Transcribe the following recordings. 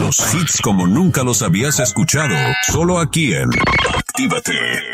Los hits como nunca los habías escuchado, solo aquí en Actívate.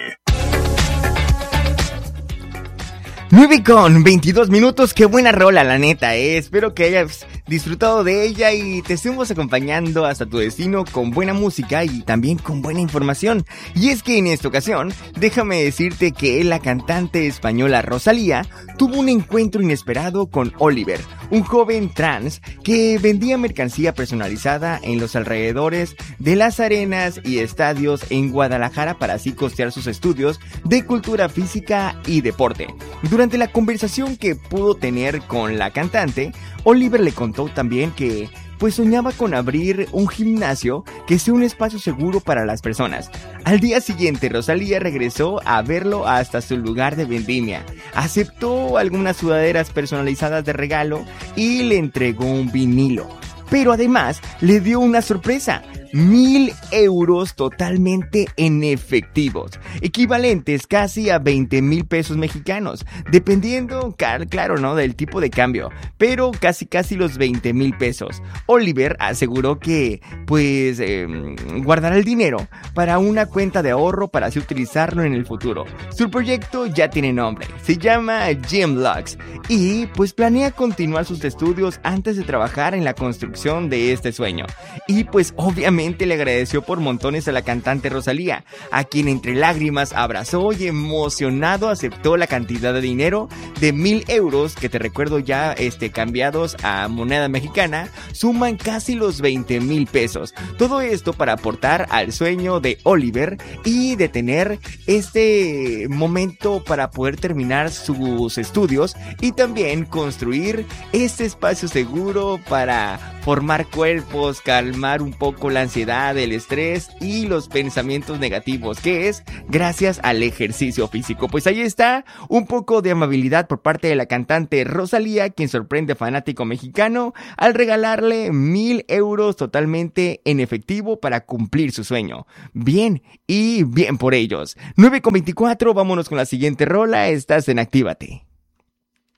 9:22, qué buena rola, la neta, espero que hayas disfrutado de ella y te estemos acompañando hasta tu destino con buena música y también con buena información. Y es que en esta ocasión, déjame decirte que la cantante española Rosalía tuvo un encuentro inesperado con Oliver, un joven trans que vendía mercancía personalizada en los alrededores de las arenas y estadios en Guadalajara para así costear sus estudios de cultura física y deporte. Durante la conversación que pudo tener con la cantante, Oliver le contó también que pues soñaba con abrir un gimnasio que sea un espacio seguro para las personas. Al día siguiente, Rosalía regresó a verlo hasta su lugar de vendimia. Aceptó algunas sudaderas personalizadas de regalo y le entregó un vinilo. Pero además le dio una sorpresa: 1,000 euros totalmente en efectivos, equivalentes casi a 20,000 pesos mexicanos, dependiendo, claro, ¿no?, del tipo de cambio, pero casi los 20,000 pesos. Oliver aseguró que, pues, guardará el dinero para una cuenta de ahorro para así utilizarlo en el futuro. Su proyecto ya tiene nombre, se llama Gymlux, y pues planea continuar sus estudios antes de trabajar en la construcción de este sueño. Y pues obviamente le agradeció por montones a la cantante Rosalía, a quien entre lágrimas abrazó y emocionado aceptó la cantidad de dinero de 1,000 euros, que te recuerdo ya cambiados a moneda mexicana, suman casi los 20,000 pesos. Todo esto para aportar al sueño de Oliver y de tener este momento para poder terminar sus estudios y también construir este espacio seguro para formar cuerpos, calmar un poco la ansiedad, el estrés y los pensamientos negativos, que es gracias al ejercicio físico. Pues ahí está, un poco de amabilidad por parte de la cantante Rosalía, quien sorprende a fanático mexicano al regalarle 1,000 euros totalmente en efectivo para cumplir su sueño. Bien, y bien por ellos. 9:24, vámonos con la siguiente rola. Estás en Actívate.